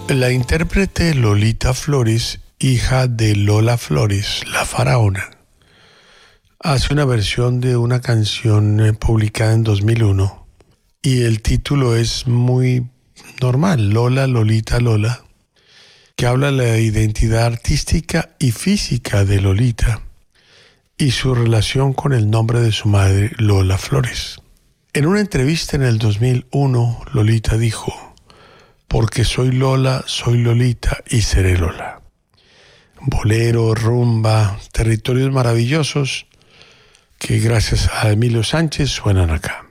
La intérprete Lolita Flores, hija de Lola Flores, la faraona, hace una versión de una canción publicada en 2001 y el título es muy normal, Lola, Lolita, Lola, que habla de la identidad artística y física de Lolita y su relación con el nombre de su madre, Lola Flores. En una entrevista en el 2001, Lolita dijo: porque soy Lola, soy Lolita y seré Lola. Bolero, rumba, territorios maravillosos que gracias a Emilio Sánchez suenan acá.